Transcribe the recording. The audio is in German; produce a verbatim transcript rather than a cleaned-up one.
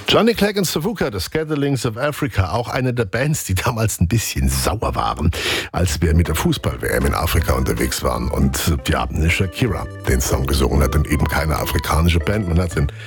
Johnny Clegg und Savuka, The Scatterlings of Africa, auch eine der Bands, die damals ein bisschen sauer waren, als wir mit der Fußball-W M in Afrika unterwegs waren und ja, Shakira den Song gesungen hat und eben keine afrikanische Band. Man hat den